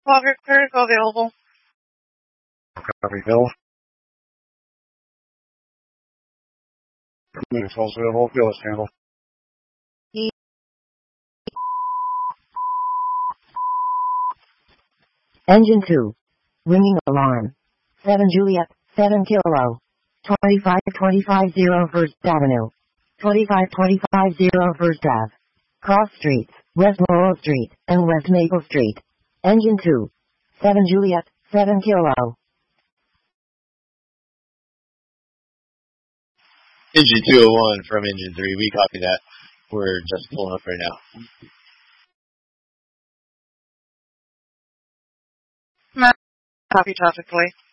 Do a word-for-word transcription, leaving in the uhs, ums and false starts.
Logger critical available. Copy, Bill. Controls available. Bill is handled. Engine two. Ringing alarm. seven Juliet, seven Kilo. twenty-five twenty-five zero First Avenue. twenty-five twenty-five zero First Ave. Cross Streets, West Laurel Street, and West Maple Street. Engine two. seven Juliet, seven Kilo. Engine two oh one from Engine three. We copy that. We're just pulling up right now. Copy topically.